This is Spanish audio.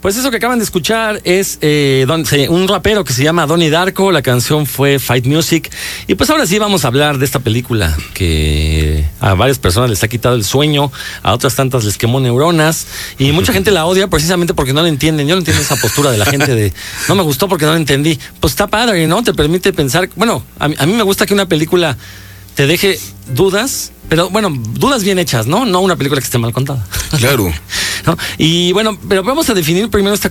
Pues eso que acaban de escuchar es un rapero que se llama Donnie Darko. La canción fue Fight Music. Y pues ahora sí vamos a hablar de esta película que a varias personas les ha quitado el sueño, a otras tantas les quemó neuronas y mucha gente la odia precisamente porque no la entienden. Yo no entiendo esa postura de la gente de no me gustó porque no la entendí. Pues está padre, ¿no? Te permite pensar. Bueno, a mí me gusta que una película te deje dudas, pero bueno, dudas bien hechas, ¿no? No una película que esté mal contada. Claro. ¿No? Y bueno, pero vamos a definir primero esta